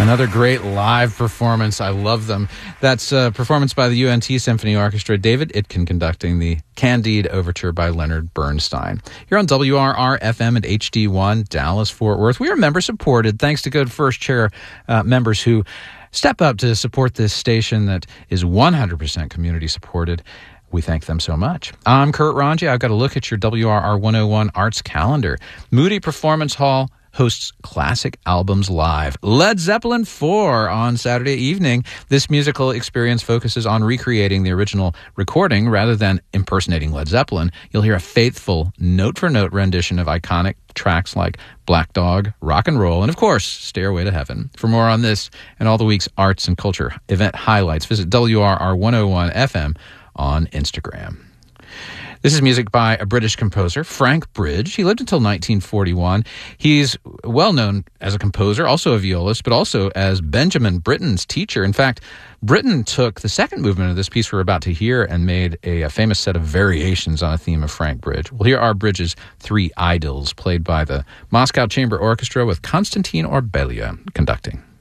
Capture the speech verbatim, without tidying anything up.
Another great live performance. I love them. That's a performance by the U N T Symphony Orchestra. David Itkin conducting the Candide Overture by Leonard Bernstein. Here on W R R F M at H D one, Dallas-Fort Worth. We are member-supported, thanks to good First Chair uh, members who step up to support this station that is one hundred percent community-supported. We thank them so much. I'm Kurt Ranji. I've got a look at your W R R one oh one Arts calendar. Moody Performance Hall hosts Classic Albums Live. Led Zeppelin four on Saturday evening. This musical experience focuses on recreating the original recording rather than impersonating Led Zeppelin. You'll hear a faithful, note-for-note rendition of iconic tracks like Black Dog, Rock and Roll, and of course, Stairway to Heaven. For more on this and all the week's arts and culture event highlights, visit W R R one oh one F M on Instagram. This is music by a British composer, Frank Bridge. He lived until nineteen forty-one. He's well known as a composer, also a violist, but also as Benjamin Britten's teacher. In fact, Britten took the second movement of this piece we're about to hear and made a, a famous set of variations on a theme of Frank Bridge. Well, here are Bridge's Three Idols, played by the Moscow Chamber Orchestra with Konstantin Orbelia conducting.